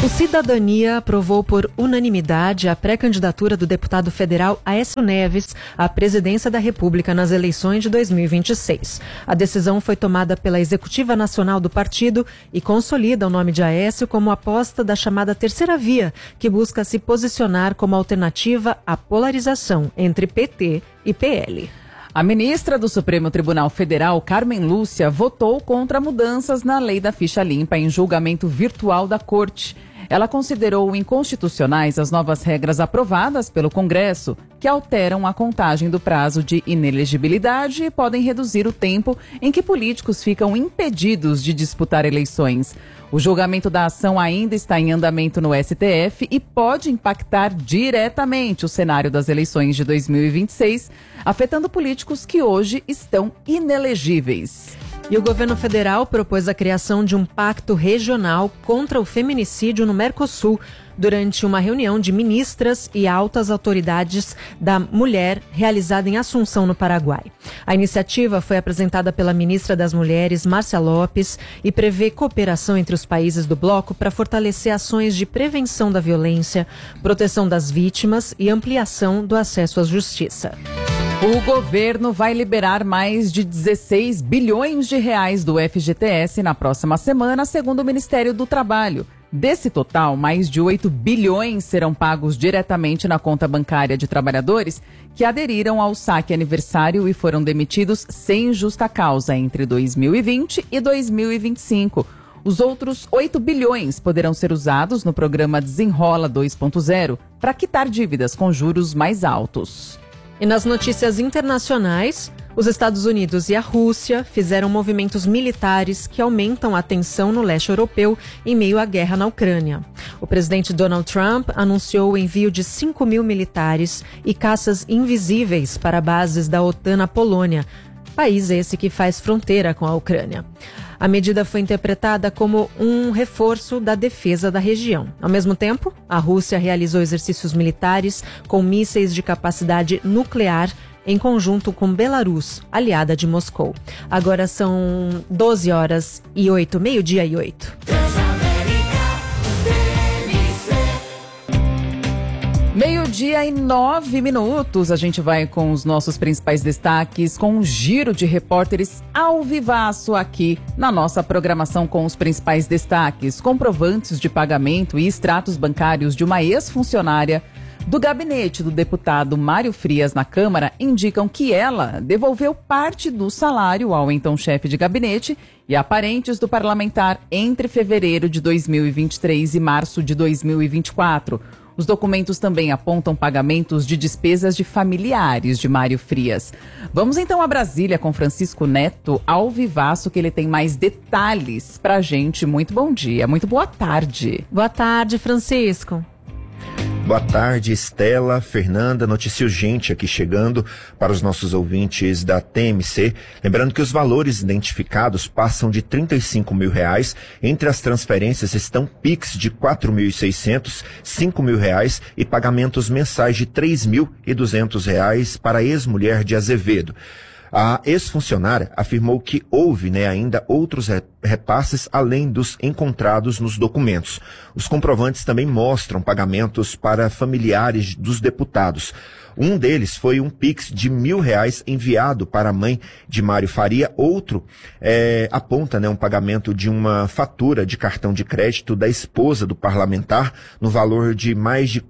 O Cidadania aprovou por unanimidade a pré-candidatura do deputado federal Aécio Neves à presidência da República nas eleições de 2026. A decisão foi tomada pela Executiva Nacional do partido e consolida o nome de Aécio como aposta da chamada Terceira Via, que busca se posicionar como alternativa à polarização entre PT e PL. A ministra do Supremo Tribunal Federal, Carmen Lúcia, votou contra mudanças na lei da ficha limpa em julgamento virtual da Corte. Ela considerou inconstitucionais as novas regras aprovadas pelo Congresso, que alteram a contagem do prazo de inelegibilidade e podem reduzir o tempo em que políticos ficam impedidos de disputar eleições. O julgamento da ação ainda está em andamento no STF e pode impactar diretamente o cenário das eleições de 2026, afetando políticos que hoje estão inelegíveis. E o governo federal propôs a criação de um pacto regional contra o feminicídio no Mercosul durante uma reunião de ministras e altas autoridades da mulher realizada em Assunção, no Paraguai. A iniciativa foi apresentada pela ministra das Mulheres, Márcia Lopes, e prevê cooperação entre os países do bloco para fortalecer ações de prevenção da violência, proteção das vítimas e ampliação do acesso à justiça. O governo vai liberar mais de 16 bilhões de reais do FGTS na próxima semana, segundo o Ministério do Trabalho. Desse total, mais de 8 bilhões serão pagos diretamente na conta bancária de trabalhadores que aderiram ao saque aniversário e foram demitidos sem justa causa entre 2020 e 2025. Os outros 8 bilhões poderão ser usados no programa Desenrola 2.0 para quitar dívidas com juros mais altos. E nas notícias internacionais, os Estados Unidos e a Rússia fizeram movimentos militares que aumentam a tensão no leste europeu em meio à guerra na Ucrânia. O presidente Donald Trump anunciou o envio de 5 mil militares e caças invisíveis para bases da OTAN na Polônia, país esse que faz fronteira com a Ucrânia. A medida foi interpretada como um reforço da defesa da região. Ao mesmo tempo, a Rússia realizou exercícios militares com mísseis de capacidade nuclear em conjunto com Belarus, aliada de Moscou. Agora são 12h08, meio-dia e 8. Meio-dia e 9 minutos, a gente vai com os nossos principais destaques, com um giro de repórteres ao vivaço aqui na nossa programação com os principais destaques. Comprovantes de pagamento e extratos bancários de uma ex-funcionária do gabinete do deputado Mário Frias na Câmara indicam que ela devolveu parte do salário ao então chefe de gabinete e a parentes do parlamentar entre fevereiro de 2023 e março de 2024. Os documentos também apontam pagamentos de despesas de familiares de Mário Frias. Vamos então a Brasília com Francisco Neto, ao vivaço, que ele tem mais detalhes pra gente. Muito bom dia, muito boa tarde. Boa tarde, Francisco. Boa tarde, Estela, Fernanda, notícia urgente aqui chegando para os nossos ouvintes da TMC. Lembrando que os valores identificados passam de R$35 mil. Entre as transferências estão PIX de R$4.600, R$5.000 e pagamentos mensais de R$3.200 para a ex-mulher de Azevedo. A ex-funcionária afirmou que houve ainda outros repasses além dos encontrados nos documentos. Os comprovantes também mostram pagamentos para familiares dos deputados. Um deles foi um PIX de R$1.000 enviado para a mãe de Mário Faria. Outro aponta um pagamento de uma fatura de cartão de crédito da esposa do parlamentar no valor de mais de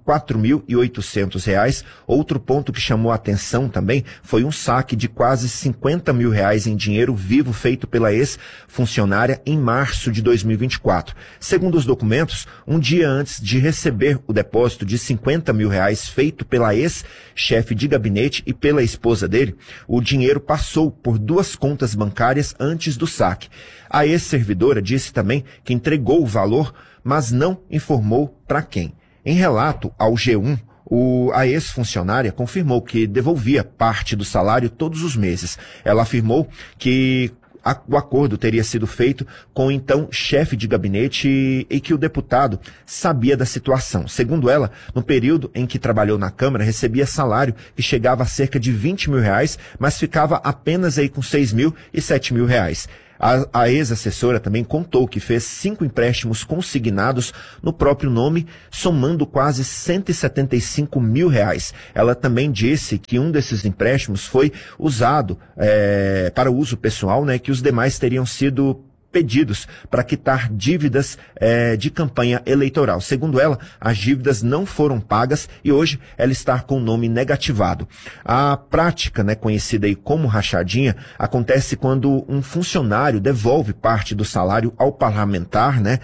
R$4.800. Outro ponto que chamou a atenção também foi um saque de quase R$50 mil em dinheiro vivo feito pela ex-funcionária em março de 2024. Segundo os documentos, um dia antes de receber o depósito de R$50 mil feito pela ex-chefe de gabinete e pela esposa dele, o dinheiro passou por duas contas bancárias antes do saque. A ex-servidora disse também que entregou o valor, mas não informou para quem. Em relato ao G1, a ex-funcionária confirmou que devolvia parte do salário todos os meses. Ela afirmou que o acordo teria sido feito com o então chefe de gabinete e que o deputado sabia da situação. Segundo ela, no período em que trabalhou na Câmara, recebia salário que chegava a cerca de R$20 mil, mas ficava apenas com R$6.000 e R$7.000. A ex-assessora também contou que fez 5 empréstimos consignados no próprio nome, somando quase R$175 mil. Ela também disse que um desses empréstimos foi usado para uso pessoal, né, que os demais teriam sido pedidos para quitar dívidas de campanha eleitoral. Segundo ela, as dívidas não foram pagas e hoje ela está com o nome negativado. A prática, né, conhecida aí como rachadinha, acontece quando um funcionário devolve parte do salário ao parlamentar, né,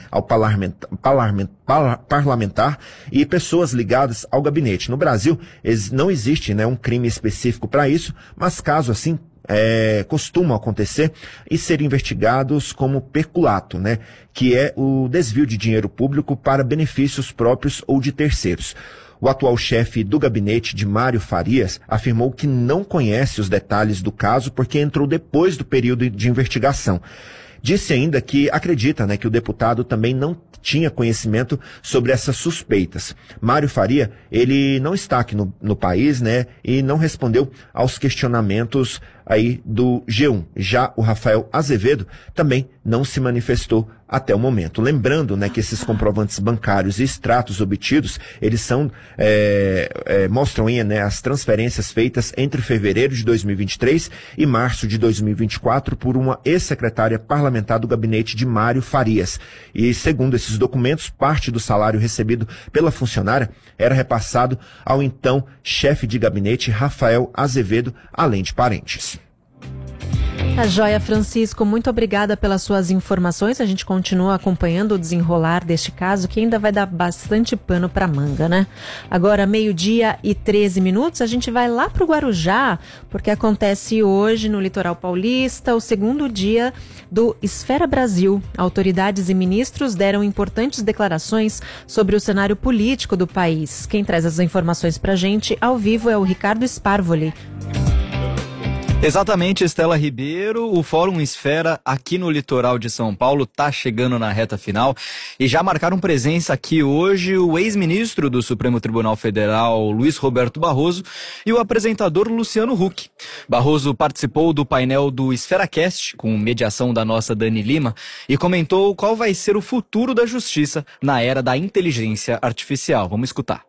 parlamentar e pessoas ligadas ao gabinete. No Brasil, não existe, né, um crime específico para isso, mas caso assim costumam acontecer e serem investigados como peculato, né? Que é o desvio de dinheiro público para benefícios próprios ou de terceiros. O atual chefe do gabinete de Mário Farias afirmou que não conhece os detalhes do caso porque entrou depois do período de investigação. Disse ainda que acredita, né, que o deputado também não tinha conhecimento sobre essas suspeitas. Mário Faria, ele não está aqui no país, né, e não respondeu aos questionamentos aí do G1. Já o Rafael Azevedo também não se manifestou até o momento. Lembrando, né, que esses comprovantes bancários e extratos obtidos, eles são, mostram aí, né, as transferências feitas entre fevereiro de 2023 e março de 2024 por uma ex-secretária parlamentar do gabinete de Mário Farias. E segundo esses documentos, parte do salário recebido pela funcionária era repassado ao então chefe de gabinete Rafael Azevedo, além de parentes. Tá joia, Francisco, muito obrigada pelas suas informações. A gente continua acompanhando o desenrolar deste caso, que ainda vai dar bastante pano para manga, né? Agora, 12:13, a gente vai lá pro Guarujá, porque acontece hoje no litoral paulista o segundo dia do Esfera Brasil. Autoridades e ministros deram importantes declarações sobre o cenário político do país. Quem traz as informações pra gente ao vivo é o Ricardo Sparvoli. Exatamente, Estela Ribeiro. O Fórum Esfera aqui no litoral de São Paulo está chegando na reta final e já marcaram presença aqui hoje o ex-ministro do Supremo Tribunal Federal, Luiz Roberto Barroso, e o apresentador Luciano Huck. Barroso participou do painel do EsferaCast, com mediação da nossa Dani Lima, e comentou qual vai ser o futuro da justiça na era da inteligência artificial. Vamos escutar.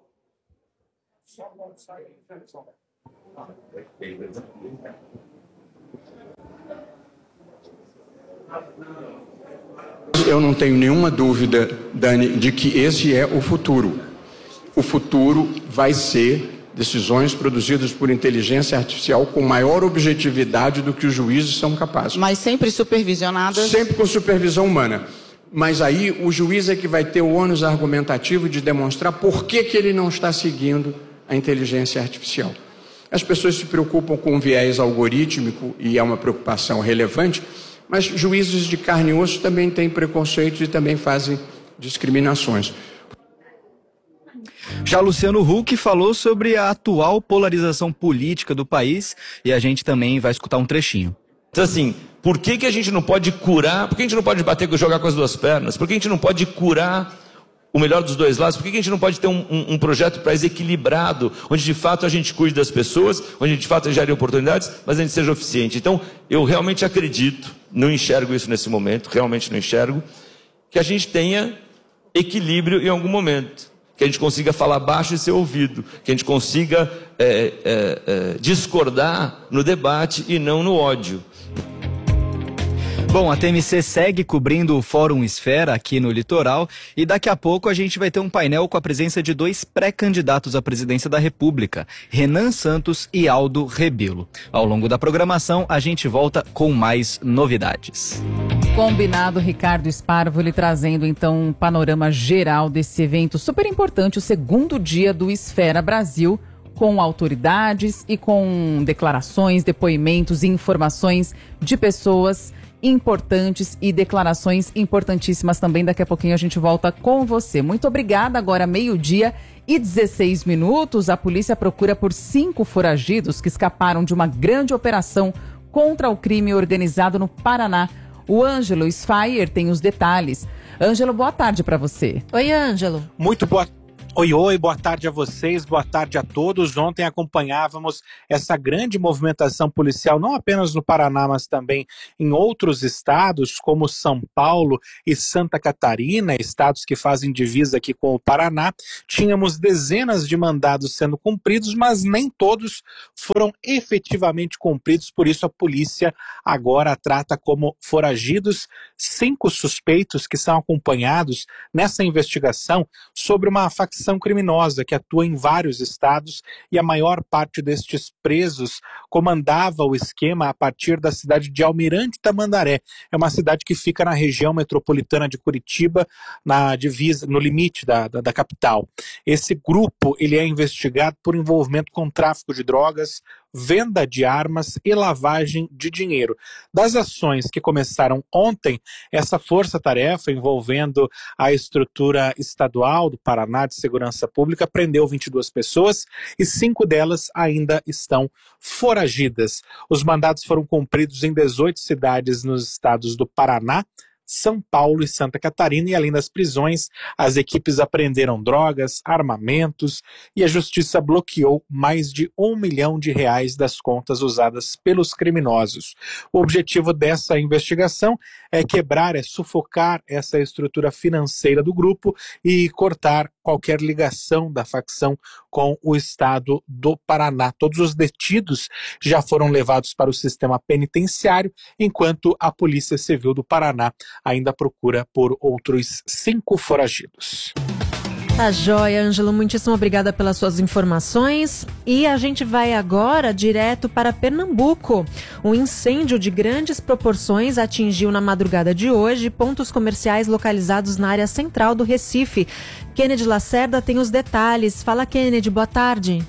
Eu não tenho nenhuma dúvida, Dani, de que esse é o futuro. O futuro vai ser decisões produzidas por inteligência artificial com maior objetividade do que os juízes são capazes. Mas sempre supervisionadas? Sempre com supervisão humana. Mas aí o juiz é que vai ter o ônus argumentativo de demonstrar por que ele não está seguindo a inteligência artificial. As pessoas se preocupam com o viés algorítmico e é uma preocupação relevante, mas juízes de carne e osso também têm preconceitos e também fazem discriminações. Já Luciano Huck falou sobre a atual polarização política do país e a gente também vai escutar um trechinho. Então assim, por que a gente não pode curar, por que a gente não pode jogar com as duas pernas, por que a gente não pode curar o melhor dos dois lados, por que a gente não pode ter um projeto país equilibrado, onde de fato a gente cuide das pessoas, onde de fato gere oportunidades, mas a gente seja eficiente. Então, eu realmente acredito, não enxergo isso nesse momento, realmente não enxergo, que a gente tenha equilíbrio em algum momento, que a gente consiga falar baixo e ser ouvido, que a gente consiga discordar no debate e não no ódio. Bom, a TMC segue cobrindo o Fórum Esfera aqui no litoral e daqui a pouco a gente vai ter um painel com a presença de 2 pré-candidatos à presidência da República, Renan Santos e Aldo Rebelo. Ao longo da programação, a gente volta com mais novidades. Combinado, Ricardo Sparvoli, trazendo então um panorama geral desse evento super importante, o segundo dia do Esfera Brasil, com autoridades e com declarações, depoimentos e informações de pessoas importantes e declarações importantíssimas também. Daqui a pouquinho a gente volta com você. Muito obrigada. Agora 12:16. A polícia procura por 5 foragidos que escaparam de uma grande operação contra o crime organizado no Paraná. O Ângelo Sfaier tem os detalhes. Ângelo, boa tarde para você. Oi, Ângelo. Muito boa tarde. Oi, boa tarde a vocês, boa tarde a todos. Ontem acompanhávamos essa grande movimentação policial, não apenas no Paraná, mas também em outros estados, como São Paulo e Santa Catarina, estados que fazem divisa aqui com o Paraná. Tínhamos dezenas de mandados sendo cumpridos, mas nem todos foram efetivamente cumpridos, por isso a polícia agora trata como foragidos 5 suspeitos que são acompanhados nessa investigação sobre uma facção criminosa que atua em vários estados, e a maior parte destes presos comandava o esquema a partir da cidade de Almirante Tamandaré. É uma cidade que fica na região metropolitana de Curitiba, na divisa, no limite da capital. Esse grupo ele é investigado por envolvimento com tráfico de drogas, venda de armas e lavagem de dinheiro. Das ações que começaram ontem, essa força-tarefa envolvendo a estrutura estadual do Paraná de Segurança Pública prendeu 22 pessoas e 5 delas ainda estão foragidas. Os mandados foram cumpridos em 18 cidades nos estados do Paraná, São Paulo e Santa Catarina, e além das prisões, as equipes apreenderam drogas, armamentos, e a justiça bloqueou mais de R$1 milhão das contas usadas pelos criminosos. O objetivo dessa investigação é quebrar, é sufocar essa estrutura financeira do grupo e cortar qualquer ligação da facção com o estado do Paraná. Todos os detidos já foram levados para o sistema penitenciário, enquanto a Polícia Civil do Paraná ainda procura por outros 5 foragidos. Tá joia, Ângelo, muitíssimo obrigada pelas suas informações. E a gente vai agora direto para Pernambuco. Um incêndio de grandes proporções atingiu na madrugada de hoje pontos comerciais localizados na área central do Recife. Kennedy Lacerda tem os detalhes. Fala, Kennedy, boa tarde.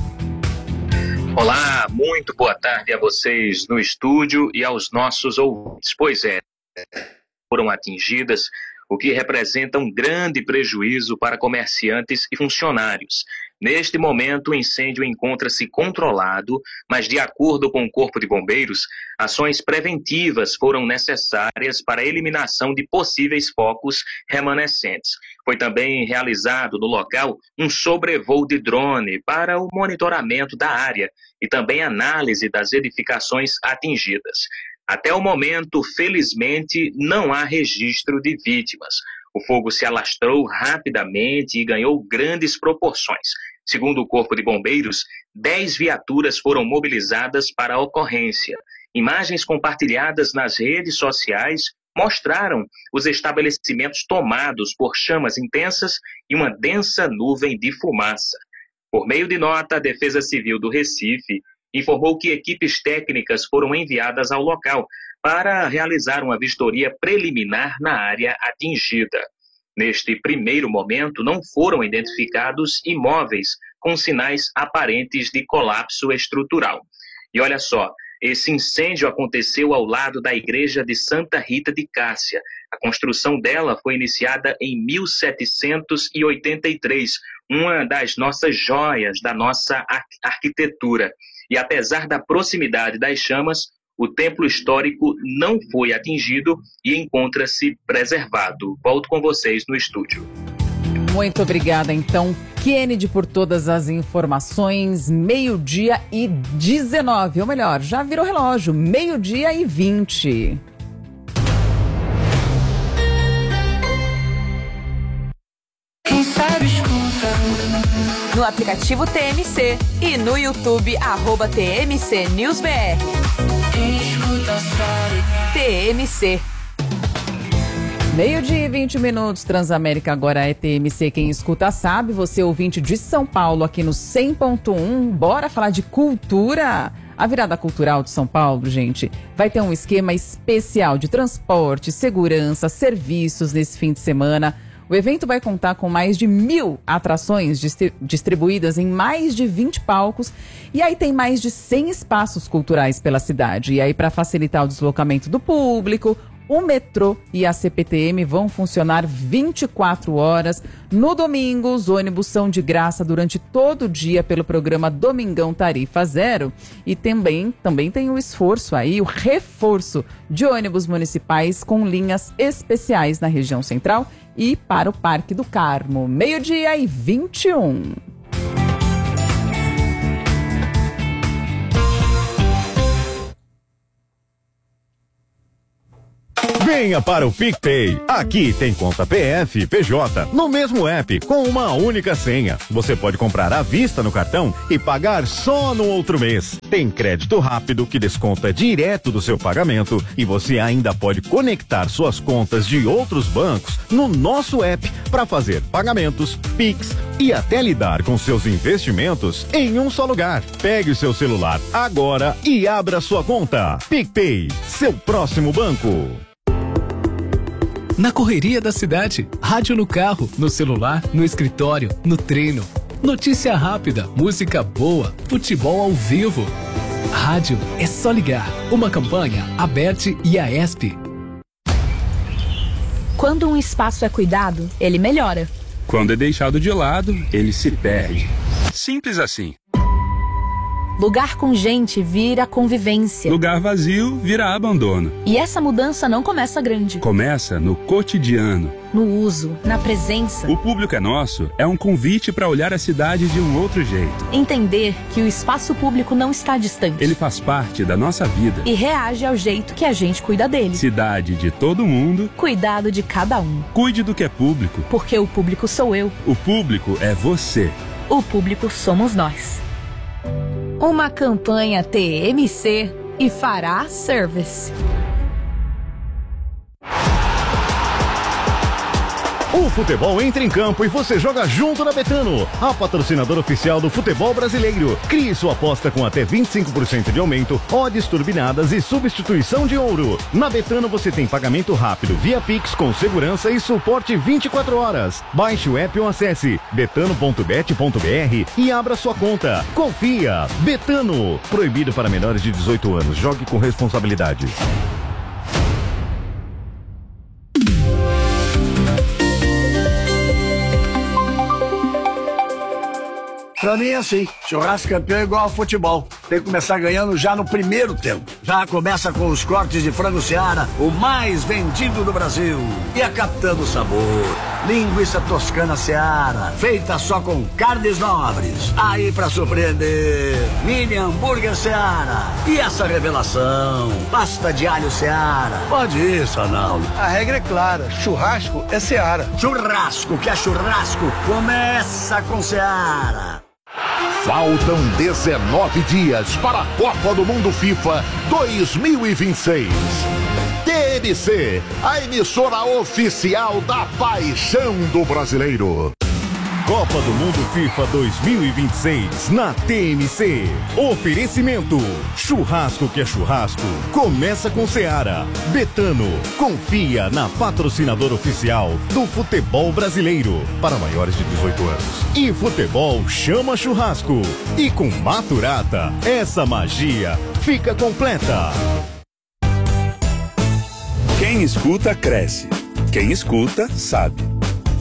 Olá, muito boa tarde a vocês no estúdio e aos nossos ouvintes. Pois é, foram atingidas, o que representa um grande prejuízo para comerciantes e funcionários. Neste momento, o incêndio encontra-se controlado, mas de acordo com o Corpo de Bombeiros, ações preventivas foram necessárias para a eliminação de possíveis focos remanescentes. Foi também realizado no local um sobrevoo de drone para o monitoramento da área e também análise das edificações atingidas. Até o momento, felizmente, não há registro de vítimas. O fogo se alastrou rapidamente e ganhou grandes proporções. Segundo o Corpo de Bombeiros, 10 viaturas foram mobilizadas para a ocorrência. Imagens compartilhadas nas redes sociais mostraram os estabelecimentos tomados por chamas intensas e uma densa nuvem de fumaça. Por meio de nota, a Defesa Civil do Recife informou que equipes técnicas foram enviadas ao local para realizar uma vistoria preliminar na área atingida. Neste primeiro momento, não foram identificados imóveis com sinais aparentes de colapso estrutural. E olha só, esse incêndio aconteceu ao lado da igreja de Santa Rita de Cássia. A construção dela foi iniciada em 1783, uma das nossas joias da nossa arquitetura. E apesar da proximidade das chamas, o templo histórico não foi atingido e encontra-se preservado. Volto com vocês no estúdio. Muito obrigada, então, Kennedy, por todas as informações. 12:19, ou melhor, já virou relógio, 12:20. Quem sabe escuta. No aplicativo TMC e no YouTube, @TMC News BR. Quem escuta sabe. TMC. 12:20, Transamérica agora é TMC, quem escuta sabe. Você ouvinte de São Paulo aqui no 100.1, bora falar de cultura? A Virada Cultural de São Paulo, gente, vai ter um esquema especial de transporte, segurança, serviços nesse fim de semana. O evento vai contar com mais de 1.000 atrações distribuídas em mais de 20 palcos, e aí tem mais de 100 espaços culturais pela cidade. E aí, para facilitar o deslocamento do público, o metrô e a CPTM vão funcionar 24 horas. No domingo, os ônibus são de graça durante todo o dia pelo programa Domingão Tarifa Zero. E também tem o esforço aí, o reforço de ônibus municipais com linhas especiais na região central e para o Parque do Carmo. 12:21. Venha para o PicPay. Aqui tem conta PF e PJ no mesmo app com uma única senha. Você pode comprar à vista no cartão e pagar só no outro mês. Tem crédito rápido que desconta direto do seu pagamento e você ainda pode conectar suas contas de outros bancos no nosso app para fazer pagamentos, Pix e até lidar com seus investimentos em um só lugar. Pegue o seu celular agora e abra sua conta. PicPay, seu próximo banco. Na correria da cidade, rádio no carro, no celular, no escritório, no treino. Notícia rápida, música boa, futebol ao vivo. Rádio é só ligar. Uma campanha, Aberte e Aesp. Quando um espaço é cuidado, ele melhora. Quando é deixado de lado, ele se perde. Simples assim. Lugar com gente vira convivência. Lugar vazio vira abandono. E essa mudança não começa grande. Começa no cotidiano. No uso, na presença. O Público é Nosso é um convite para olhar a cidade de um outro jeito. Entender que o espaço público não está distante. Ele faz parte da nossa vida. E reage ao jeito que a gente cuida dele. Cidade de todo mundo. Cuidado de cada um. Cuide do que é público. Porque o público sou eu. O público é você. O público somos nós. Uma campanha TMC e Fará Service. O futebol entra em campo e você joga junto na Betano, a patrocinadora oficial do futebol brasileiro. Crie sua aposta com até 25% de aumento, odds turbinadas e substituição de ouro. Na Betano você tem pagamento rápido via Pix com segurança e suporte 24 horas. Baixe o app ou acesse betano.bet.br e abra sua conta. Confia! Betano. Proibido para menores de 18 anos. Jogue com responsabilidade. Pra mim é assim, churrasco campeão é igual ao futebol. Tem que começar ganhando já no primeiro tempo. Já começa com os cortes de frango Seara, o mais vendido do Brasil. E a Capitã do Sabor, linguiça toscana Seara, feita só com carnes nobres. Aí pra surpreender, mini hambúrguer Seara. E essa revelação, pasta de alho Seara. Pode ir, Sanaldo. A regra é clara, churrasco é Seara. Churrasco que é churrasco, começa com Seara. Faltam 19 dias para a Copa do Mundo FIFA 2026. TMC, a emissora oficial da paixão do brasileiro. Copa do Mundo FIFA 2026 na TMC. Oferecimento: churrasco que é churrasco. Começa com Seara. Betano. Confia na patrocinadora oficial do futebol brasileiro. Para maiores de 18 anos. E futebol chama churrasco. E com Maturata, essa magia fica completa. Quem escuta, cresce. Quem escuta, sabe.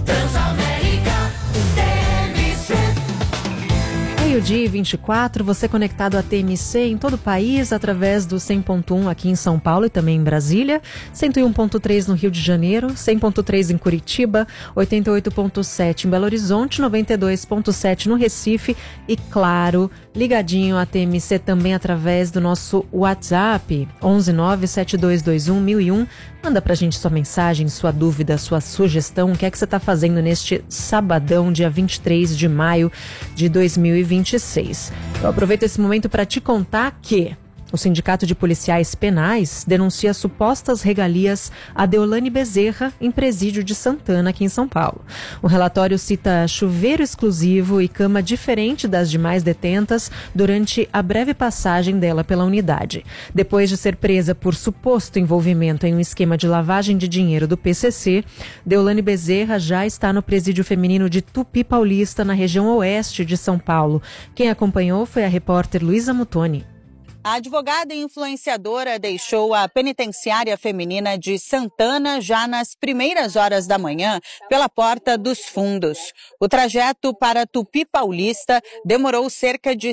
Meio-dia e 24, você conectado à TMC em todo o país, através do 100.1 aqui em São Paulo e também em Brasília, 101.3 no Rio de Janeiro, 100.3 em Curitiba, 88.7 em Belo Horizonte, 92.7 no Recife e, claro, ligadinho à TMC também através do nosso WhatsApp, 11972211001. Manda pra gente sua mensagem, sua dúvida, sua sugestão, o que é que você tá fazendo neste sabadão, dia 23 de maio de 2026. Eu aproveito esse momento para te contar que o Sindicato de Policiais Penais denuncia supostas regalias a Deolane Bezerra em presídio de Santana, aqui em São Paulo. O relatório cita chuveiro exclusivo e cama diferente das demais detentas durante a breve passagem dela pela unidade. Depois de ser presa por suposto envolvimento em um esquema de lavagem de dinheiro do PCC, Deolane Bezerra já está no presídio feminino de Tupi Paulista, na região oeste de São Paulo. Quem acompanhou foi a repórter Luísa Mutoni. A advogada e influenciadora deixou a penitenciária feminina de Santana já nas primeiras horas da manhã pela Porta dos Fundos. O trajeto para Tupi Paulista demorou cerca de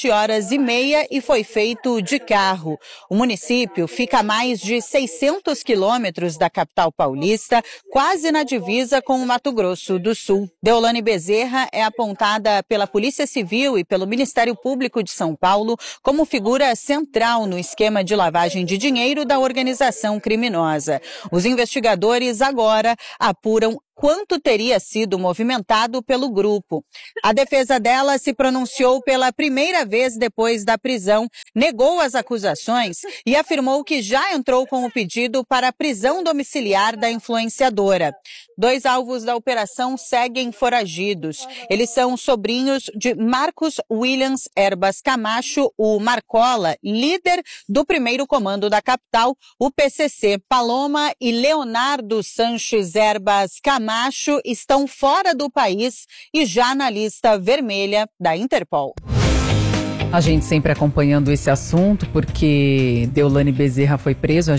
7h30 e foi feito de carro. O município fica a mais de 600 quilômetros da capital paulista, quase na divisa com o Mato Grosso do Sul. Deolane Bezerra é apontada pela Polícia Civil e pelo Ministério Público de São Paulo como figura central no esquema de lavagem de dinheiro da organização criminosa. Os investigadores agora apuram quanto teria sido movimentado pelo grupo. A defesa dela se pronunciou pela primeira vez depois da prisão, negou as acusações e afirmou que já entrou com o pedido para a prisão domiciliar da influenciadora. 2 alvos da operação seguem foragidos. Eles são sobrinhos de Marcos Williams Erbas Camacho, o Marcola, líder do primeiro comando da capital, o PCC. Paloma e Leonardo Sanches Erbas Camacho estão fora do país e já na lista vermelha da Interpol. A gente sempre acompanhando esse assunto, porque Deolane Bezerra foi presa,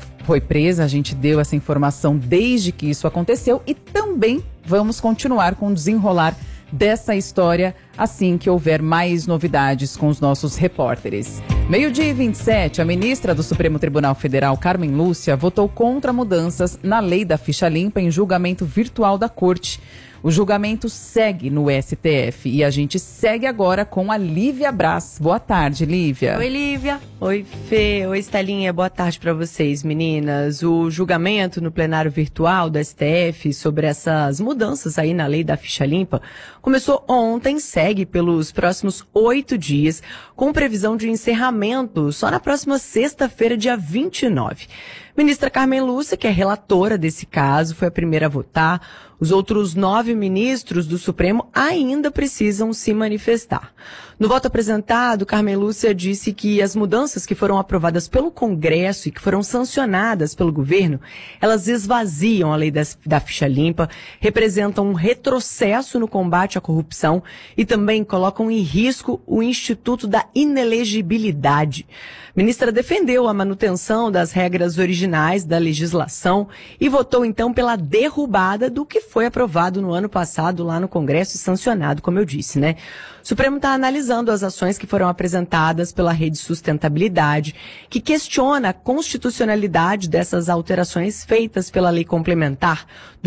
a gente deu essa informação desde que isso aconteceu e também vamos continuar com o desenrolar dessa história assim que houver mais novidades com os nossos repórteres. 12h27, a ministra do Supremo Tribunal Federal, Carmen Lúcia, votou contra mudanças na lei da ficha limpa em julgamento virtual da Corte. O julgamento segue no STF e a gente segue agora com a Lívia Braz. Boa tarde, Lívia. Oi, Lívia. Oi, Fê. Oi, Estelinha. Boa tarde para vocês, meninas. O julgamento no plenário virtual do STF sobre essas mudanças aí na lei da ficha limpa começou ontem, segue pelos próximos 8 dias, com previsão de encerramento só na próxima sexta-feira, dia 29. Ministra Carmen Lúcia, que é relatora desse caso, foi a primeira a votar. Os outros 9 ministros do Supremo ainda precisam se manifestar. No voto apresentado, Carmen Lúcia disse que as mudanças que foram aprovadas pelo Congresso e que foram sancionadas pelo governo, elas esvaziam a lei da ficha limpa, representam um retrocesso no combate à corrupção e também colocam em risco o Instituto da Inelegibilidade. A ministra defendeu a manutenção das regras originais da legislação e votou então pela derrubada do que foi aprovado no ano passado lá no Congresso e sancionado, como eu disse, né? O Supremo está analisando as ações que foram apresentadas pela Rede Sustentabilidade, que questiona a constitucionalidade dessas alterações feitas pela Lei Complementar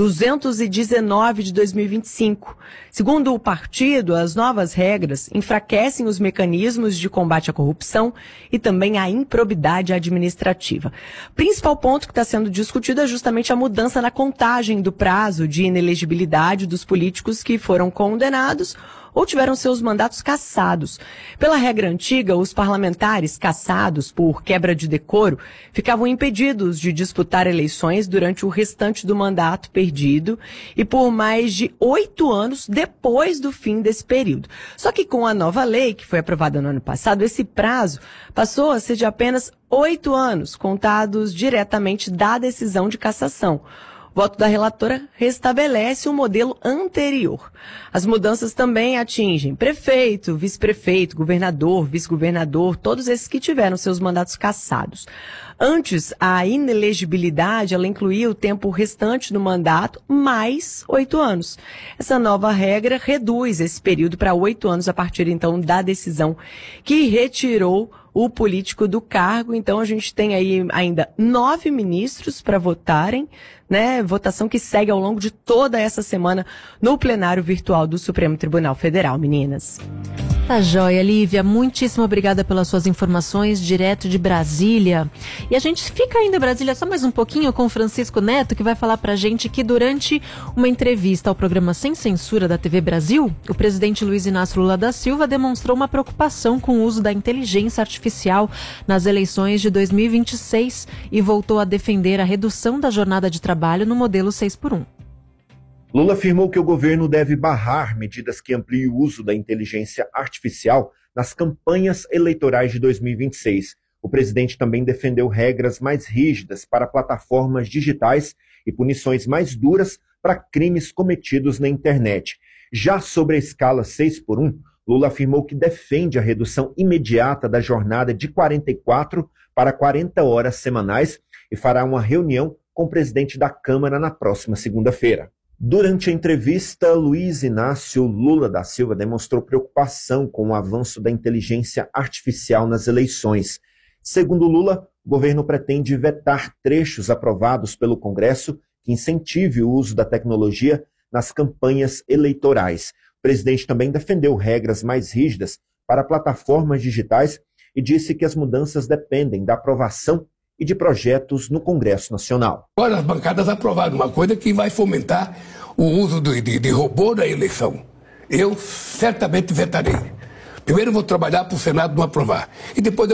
219 de 2025. Segundo o partido, as novas regras enfraquecem os mecanismos de combate à corrupção e também a improbidade administrativa. O principal ponto que está sendo discutido é justamente a mudança na contagem do prazo de inelegibilidade dos políticos que foram condenados ou tiveram seus mandatos cassados. Pela regra antiga, os parlamentares cassados por quebra de decoro ficavam impedidos de disputar eleições durante o restante do mandato perdido e por mais de 8 anos depois do fim desse período. Só que com a nova lei, que foi aprovada no ano passado, esse prazo passou a ser de apenas 8 anos, contados diretamente da decisão de cassação. O voto da relatora restabelece o modelo anterior. As mudanças também atingem prefeito, vice-prefeito, governador, vice-governador, todos esses que tiveram seus mandatos cassados. Antes, a inelegibilidade, ela incluía o tempo restante do mandato mais 8 anos. Essa nova regra reduz esse período para 8 anos a partir, então, da decisão que retirou o político do cargo. Então, a gente tem aí ainda 9 ministros para votarem, né? Votação que segue ao longo de toda essa semana no plenário virtual do Supremo Tribunal Federal, meninas. Tá joia, Lívia. Muitíssimo obrigada pelas suas informações, direto de Brasília. E a gente fica ainda em Brasília só mais um pouquinho com o Francisco Neto, que vai falar pra gente que durante uma entrevista ao programa Sem Censura da TV Brasil, o presidente Luiz Inácio Lula da Silva demonstrou uma preocupação com o uso da inteligência artificial nas eleições de 2026 e voltou a defender a redução da jornada de trabalho no modelo 6x1. Lula afirmou que o governo deve barrar medidas que ampliem o uso da inteligência artificial nas campanhas eleitorais de 2026. O presidente também defendeu regras mais rígidas para plataformas digitais e punições mais duras para crimes cometidos na internet. Já sobre a escala 6x1, Lula afirmou que defende a redução imediata da jornada de 44 para 40 horas semanais e fará uma reunião com o presidente da Câmara na próxima segunda-feira. Durante a entrevista, Luiz Inácio Lula da Silva demonstrou preocupação com o avanço da inteligência artificial nas eleições. Segundo Lula, o governo pretende vetar trechos aprovados pelo Congresso que incentive o uso da tecnologia nas campanhas eleitorais. O presidente também defendeu regras mais rígidas para plataformas digitais e disse que as mudanças dependem da aprovação e de projetos no Congresso Nacional. Agora as bancadas aprovaram uma coisa que vai fomentar o uso de robô na eleição. Eu certamente vetarei. Primeiro vou trabalhar para o Senado não aprovar. E depois